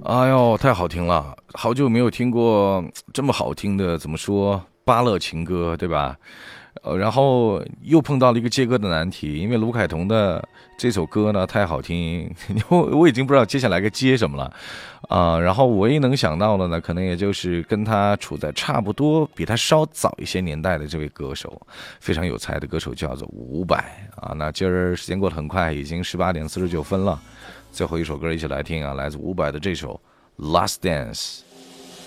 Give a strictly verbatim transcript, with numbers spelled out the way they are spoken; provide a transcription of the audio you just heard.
哎呦，太好听了！好久没有听过这么好听的，怎么说芭乐情歌，对吧？呃，然后又碰到了一个接歌的难题，因为卢凯彤的这首歌呢太好听，我我已经不知道接下来该接什么了，啊、呃然后唯一能想到的呢，可能也就是跟他处在差不多，比他稍早一些年代的这位歌手，非常有才的歌手，叫做伍佰啊。那今儿时间过得很快，已经十八点四十九分了，最后一首歌一起来听啊，来自伍佰的这首《Last Dance》。